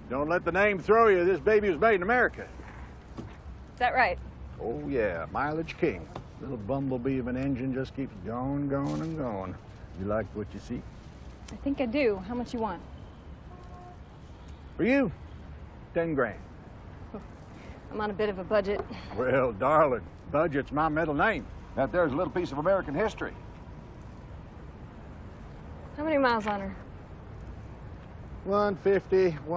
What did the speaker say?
Don't let the name throw you. This baby was made in America. Is that right? Oh, yeah, mileage king. Little bumblebee of an engine just keeps going, going, and going. You like what you see? I think I do. How much you want? For you, 10 grand. I'm on a bit of a budget. Well, darling, budget's my middle name. That there's a little piece of American history. How many miles on her? 150,